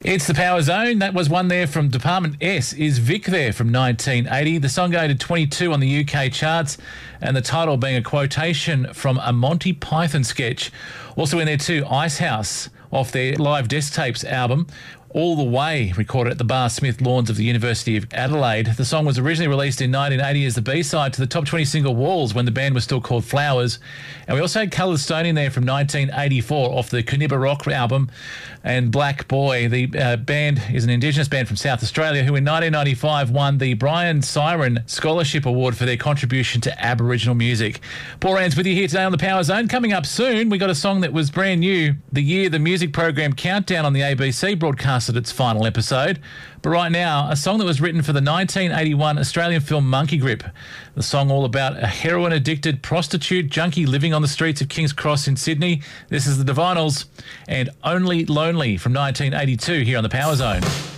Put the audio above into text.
It's the Power Zone. That was one there from Department S. Is Vic there from 1980. The song going to 22 on the UK charts, and the title being a quotation from a Monty Python sketch. Also in there too, Icehouse off their Live Desk Tapes album. All the Way, recorded at the Bar Smith Lawns of the University of Adelaide. The song was originally released in 1980 as the B-side to the top 20 single Walls when the band was still called Flowers. And we also had Coloured Stone in there from 1984 off the Coniba Rock album. And Black Boy, the band is an Indigenous band from South Australia who in 1995 won the Brian Siren Scholarship Award for their contribution to Aboriginal music. Paul Rand's with you here today on the Power Zone. Coming up soon, we got a song that was brand new, the year the music program Countdown on the ABC broadcast at its final episode. But right now, a song that was written for the 1981 Australian film Monkey Grip. The song all about a heroin-addicted prostitute junkie living on the streets of King's Cross in Sydney. This is the Divinyls and Only Lonely from 1982 here on the Power Zone.